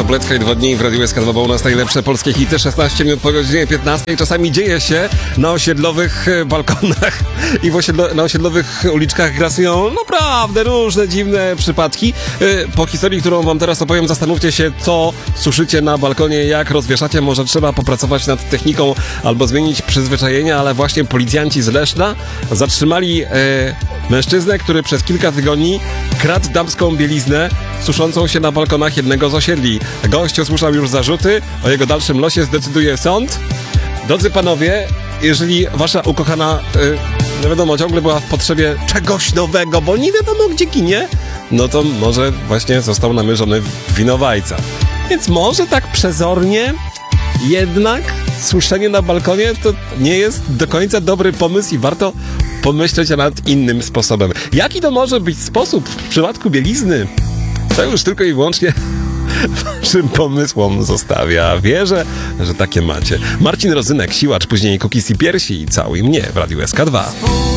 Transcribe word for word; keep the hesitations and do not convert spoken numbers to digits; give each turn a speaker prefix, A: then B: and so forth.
A: Tabletka i dwa dni w Radiu S K dwa, bo u nas najlepsze polskie hity. szesnaście minut po godzinie piętnastej. Czasami dzieje się na osiedlowych balkonach i w osiedlo, na osiedlowych uliczkach grasują naprawdę różne dziwne przypadki. Po historii, którą wam teraz opowiem, zastanówcie się, co suszycie na balkonie, jak rozwieszacie. Może trzeba popracować nad techniką albo zmienić przyzwyczajenia, ale właśnie policjanci z Leszna zatrzymali e, mężczyznę, który przez kilka tygodni kradł damską bieliznę suszącą się na balkonach jednego z osiedli. Gość usłyszał już zarzuty, o jego dalszym losie zdecyduje sąd. Drodzy panowie, jeżeli wasza ukochana, yy, no wiadomo, ciągle była w potrzebie czegoś nowego, bo nie wiadomo gdzie ginie, no to może właśnie został namierzony w winowajca. Więc może tak przezornie jednak suszenie na balkonie to nie jest do końca dobry pomysł i warto pomyśleć nad innym sposobem. Jaki to może być sposób w przypadku bielizny? To już tylko i wyłącznie waszym pomysłom zostawia. Wierzę, że takie macie. Marcin Rozynek, Siłacz, później Kukis i Piersi i Całuj mnie w Radiu S K dwa.